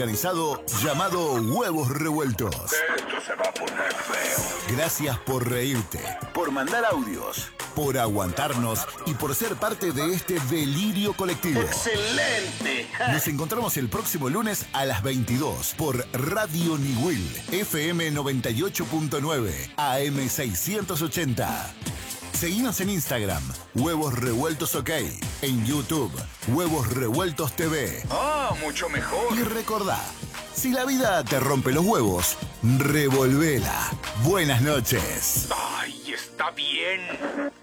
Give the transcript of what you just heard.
desorganizado llamado Huevos Revueltos. Esto se va a poner feo. Gracias por reírte, por mandar audios, por aguantarnos y por ser parte de este delirio colectivo. ¡Excelente! Nos encontramos el próximo lunes a las 22 por Radio Niwil, FM 98.9, AM 680. Seguinos en Instagram, Huevos Revueltos OK, en YouTube, Huevos Revueltos TV. Ah, mucho mejor. Y recordá, si la vida te rompe los huevos, revolvela. Buenas noches. Ay, está bien.